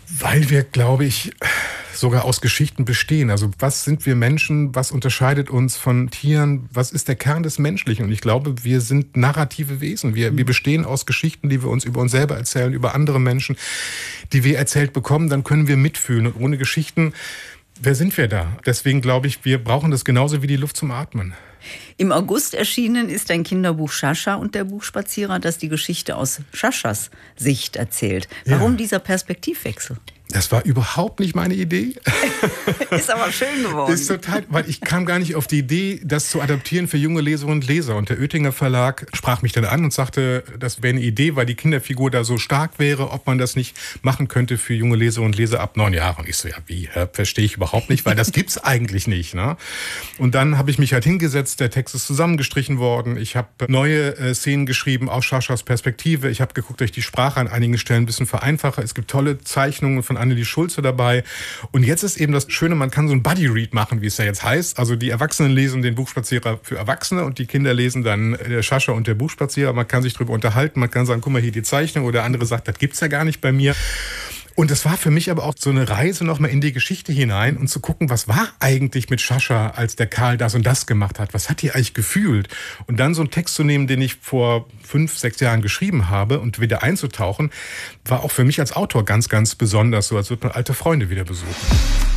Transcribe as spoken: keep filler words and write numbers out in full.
Weil wir, glaube ich, sogar aus Geschichten bestehen. Also was sind wir Menschen? Was unterscheidet uns von Tieren? Was ist der Kern des Menschlichen? Und ich glaube, wir sind narrative Wesen. Wir, wir bestehen aus Geschichten, die wir uns über uns selber erzählen, über andere Menschen, die wir erzählt bekommen. Dann können wir mitfühlen. Und ohne Geschichten, wer sind wir da? Deswegen glaube ich, wir brauchen das genauso wie die Luft zum Atmen. Im August erschienen ist ein Kinderbuch Sascha und der Buchspazierer, das die Geschichte aus Saschas Sicht erzählt. Warum ja. dieser Perspektivwechsel? Das war überhaupt nicht meine Idee. Ist aber schön geworden. Ist total, weil ich kam gar nicht auf die Idee, das zu adaptieren für junge Leserinnen und Leser. Und der Oettinger Verlag sprach mich dann an und sagte, das wäre eine Idee, weil die Kinderfigur da so stark wäre, ob man das nicht machen könnte für junge Leserinnen und Leser ab neun Jahren. Und ich so, ja, wie, verstehe ich überhaupt nicht, weil das gibt's eigentlich nicht. Ne? Und dann habe ich mich halt hingesetzt, der Text ist zusammengestrichen worden. Ich habe neue äh, Szenen geschrieben aus Saschas Perspektive. Ich habe geguckt, dass ich die Sprache an einigen Stellen ein bisschen vereinfache. Es gibt tolle Zeichnungen von Annelie Schulze dabei. Und jetzt ist eben das Schöne, man kann so ein Buddy-Read machen, wie es ja jetzt heißt. Also die Erwachsenen lesen den Buchspazierer für Erwachsene und die Kinder lesen dann der Sascha und der Buchspazierer. Man kann sich darüber unterhalten, man kann sagen, guck mal hier die Zeichnung. Oder der andere sagt, das gibt's ja gar nicht bei mir. Und es war für mich aber auch so eine Reise nochmal in die Geschichte hinein und zu gucken, was war eigentlich mit Sascha, als der Karl das und das gemacht hat? Was hat die eigentlich gefühlt? Und dann so einen Text zu nehmen, den ich vor fünf, sechs Jahren geschrieben habe und wieder einzutauchen, war auch für mich als Autor ganz, ganz besonders, so als würde man alte Freunde wieder besuchen.